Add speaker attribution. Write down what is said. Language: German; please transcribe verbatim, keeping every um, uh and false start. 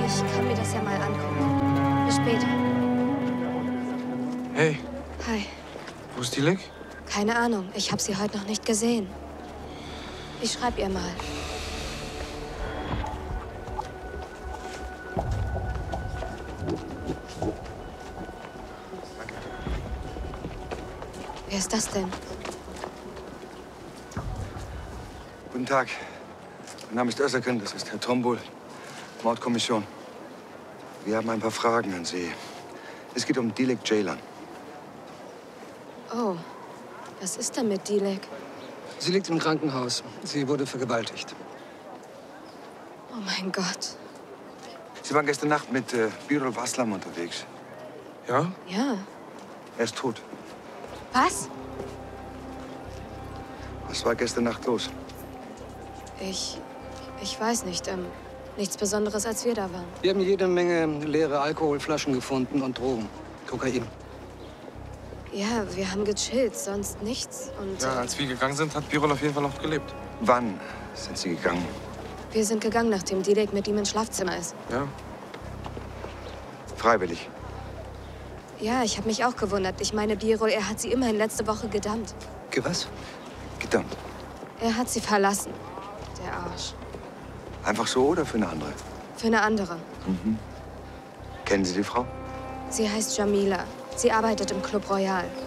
Speaker 1: Ich kann mir das ja mal angucken. Bis später.
Speaker 2: Hey.
Speaker 1: Hi.
Speaker 2: Wo ist Dilek?
Speaker 1: Keine Ahnung. Ich habe sie heute noch nicht gesehen. Ich schreib ihr mal. Wer ist das denn?
Speaker 3: Guten Tag. Mein Name ist Özerken, das ist Herr Tombul, Mordkommission. Wir haben ein paar Fragen an Sie. Es geht um Dilek Ceylan.
Speaker 1: Oh, was ist denn mit Dilek?
Speaker 4: Sie liegt im Krankenhaus. Sie wurde vergewaltigt.
Speaker 1: Oh mein Gott.
Speaker 3: Sie waren gestern Nacht mit äh, Birol Vaslam unterwegs.
Speaker 2: Ja?
Speaker 1: Ja.
Speaker 3: Er ist tot.
Speaker 1: Was?
Speaker 3: Was war gestern Nacht los?
Speaker 1: Ich... ich weiß nicht. Ähm, nichts Besonderes, als wir da waren.
Speaker 4: Wir haben jede Menge leere Alkoholflaschen gefunden und Drogen. Kokain.
Speaker 1: Ja, wir haben gechillt, sonst nichts. Und
Speaker 2: Ja,
Speaker 1: äh,
Speaker 2: als wir gegangen sind, hat Birol auf jeden Fall noch gelebt.
Speaker 3: Wann sind Sie gegangen?
Speaker 1: wir sind gegangen, nachdem Dilek mit ihm ins Schlafzimmer ist.
Speaker 2: Ja?
Speaker 3: Freiwillig.
Speaker 1: Ja, ich habe mich auch gewundert. Ich meine, Birol, er hat sie immerhin letzte Woche gedammt.
Speaker 4: Ge was?
Speaker 3: Gedammt.
Speaker 1: Er hat sie verlassen. Der Arsch.
Speaker 3: Einfach so oder für eine andere?
Speaker 1: Für eine andere.
Speaker 3: Mhm. Kennen Sie die Frau?
Speaker 1: Sie heißt Jamila. Sie arbeitet im Club Royal.